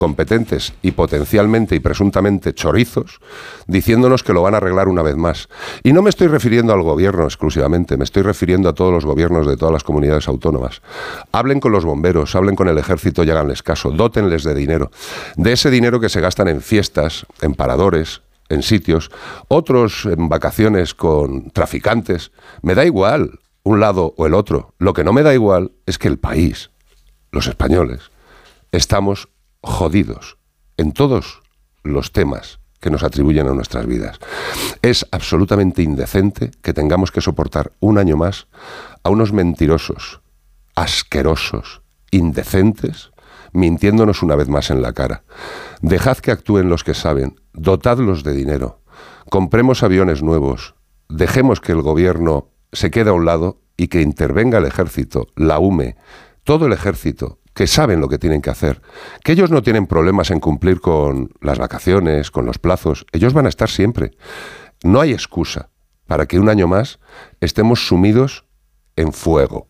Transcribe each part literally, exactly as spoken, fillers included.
competentes y potencialmente y presuntamente chorizos, diciéndonos que lo van a arreglar una vez más. Y no me estoy refiriendo al gobierno exclusivamente, me estoy refiriendo a todos los gobiernos de todas las comunidades autónomas. Hablen con los bomberos, hablen con el ejército y háganles caso, dótenles de dinero. De ese dinero que se gastan en fiestas, en paradores, en sitios, otros en vacaciones con traficantes. Me da igual un lado o el otro. Lo que no me da igual es que el país, los españoles, estamos jodidos en todos los temas que nos atribuyen a nuestras vidas. Es absolutamente indecente que tengamos que soportar un año más a unos mentirosos, asquerosos, indecentes, mintiéndonos una vez más en la cara. Dejad que actúen los que saben, dotadlos de dinero, compremos aviones nuevos, dejemos que el gobierno se quede a un lado y que intervenga el ejército, la U M E, todo el ejército, que saben lo que tienen que hacer, que ellos no tienen problemas en cumplir con las vacaciones, con los plazos, ellos van a estar siempre. No hay excusa para que un año más estemos sumidos en fuego.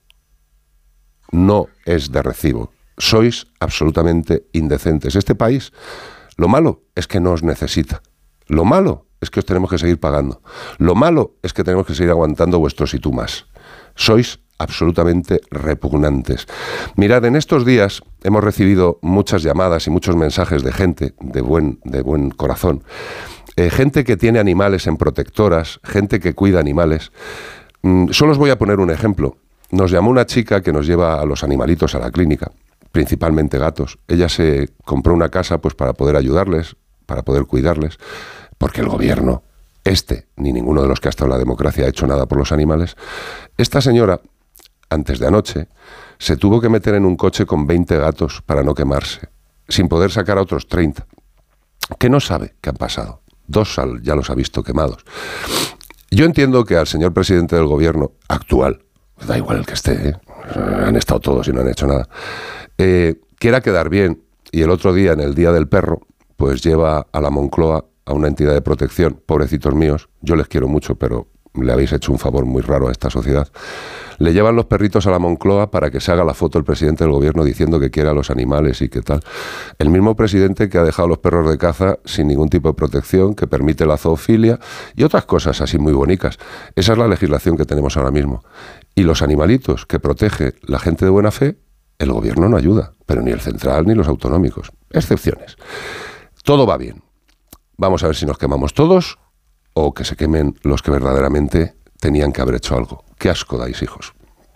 No es de recibo. Sois absolutamente indecentes. Este país, lo malo es que no os necesita. Lo malo es que os tenemos que seguir pagando. Lo malo es que tenemos que seguir aguantando vuestros y tú más. Sois absolutamente repugnantes. Mirad, en estos días hemos recibido muchas llamadas y muchos mensajes de gente de buen, de buen corazón, eh, gente que tiene animales en protectoras, gente que cuida animales. Mm, solo os voy a poner un ejemplo. Nos llamó una chica que nos lleva a los animalitos a la clínica, principalmente gatos. Ella se compró una casa pues para poder ayudarles, para poder cuidarles, porque el gobierno, este, ni ninguno de los que ha estado en la democracia ha hecho nada por los animales. Esta señora, antes de anoche, se tuvo que meter en un coche con veinte gatos para no quemarse, sin poder sacar a otros treinta, que no sabe qué han pasado. Dos ya los ha visto quemados. Yo entiendo que al señor presidente del gobierno actual, da igual el que esté, ¿eh? Han estado todos y no han hecho nada, eh, quiera quedar bien, y el otro día, en el Día del Perro, pues lleva a la Moncloa a una entidad de protección, pobrecitos míos, yo les quiero mucho, pero le habéis hecho un favor muy raro a esta sociedad. Le llevan los perritos a la Moncloa para que se haga la foto el presidente del gobierno diciendo que quiere a los animales y qué tal. El mismo presidente que ha dejado a los perros de caza sin ningún tipo de protección, que permite la zoofilia y otras cosas así muy bonitas. Esa es la legislación que tenemos ahora mismo. Y los animalitos que protege la gente de buena fe, el gobierno no ayuda, pero ni el central ni los autonómicos. Excepciones. Todo va bien. Vamos a ver si nos quemamos todos o que se quemen los que verdaderamente tenían que haber hecho algo. ¡Qué asco dais, hijos!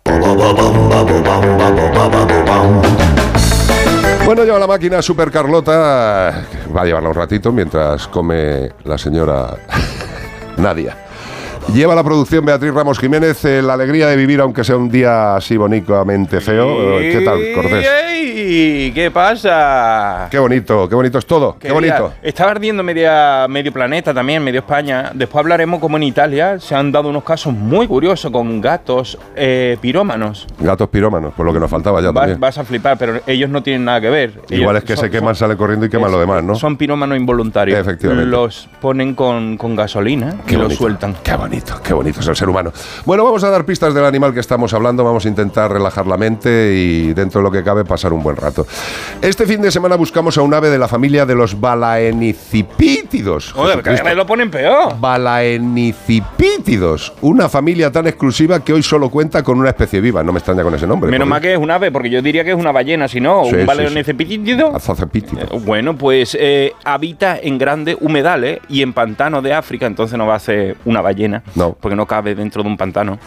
Bueno, lleva la máquina Super Carlota. Va a llevarla un ratito mientras come la señora Nadia. Lleva la producción Beatriz Ramos Jiménez. eh, La alegría de vivir, aunque sea un día así bonicamente feo. ¿Qué tal, Cortés? ¡Ey! ¿Qué pasa? Qué bonito, qué bonito es todo. Qué, qué bonito. Estaba ardiendo media, medio planeta también, medio España. Después hablaremos como en Italia se han dado unos casos muy curiosos con gatos eh, pirómanos. Gatos pirómanos, por lo que nos faltaba ya vas, también. Vas a flipar, pero ellos no tienen nada que ver. Igual ellos es que son, se queman, son, sale corriendo y queman es, lo demás, ¿no? Son pirómanos involuntarios. Efectivamente. Los ponen con, con gasolina qué y bonito, los sueltan. Qué bonito, qué bonito es el ser humano. Bueno, vamos a dar pistas del animal que estamos hablando. Vamos a intentar relajar la mente y, dentro de lo que cabe, pasar un buen rato. Este fin de semana buscamos a un ave de la familia de los balaenicipítidos. Joder, que me lo ponen peor. Balaenicipítidos. Una familia tan exclusiva que hoy solo cuenta con una especie viva. No me extraña con ese nombre. Menos mal que es un ave, porque yo diría que es una ballena, si no, sí, un sí, balaenicipítido. Sí. Eh, bueno, pues eh, habita en grandes humedales y en pantanos de África, entonces no va a ser una ballena, no. porque no cabe dentro de un pantano.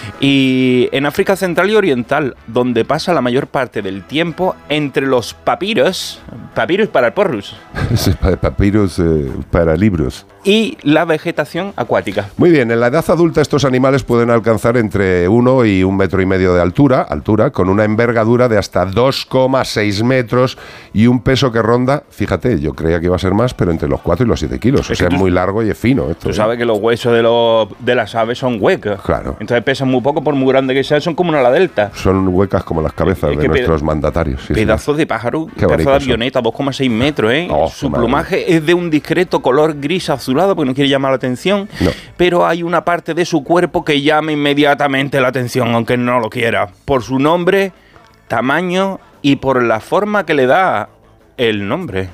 Y en África Central y Oriental, donde pasa la mayor parte del tiempo entre los papiros, papiros para el porrus. Papiros eh, para libros. Y la vegetación acuática. Muy bien, en la edad adulta estos animales pueden alcanzar entre uno y un metro y medio de altura, altura, con una envergadura de hasta dos coma seis metros y un peso que ronda, fíjate, yo creía que iba a ser más, pero entre los cuatro y los siete kilos. Es o sea, tú, es muy largo y es fino. Esto, tú ¿eh? sabes que los huesos de, los, de las aves son huecos. Claro. Entonces pesan muy poco, por muy grande que sean, son como una ala delta. Son huecas como las cabezas es de nuestros mandatarios. Sí, pedazos sí. de pájaro, pedazo de avioneta, dos coma seis metros, ¿eh? Oh, su plumaje madre. Es de un discreto color gris azulado, porque no quiere llamar la atención, no. pero hay una parte de su cuerpo que llama inmediatamente la atención, aunque no lo quiera, por su nombre, tamaño y por la forma que le da el nombre.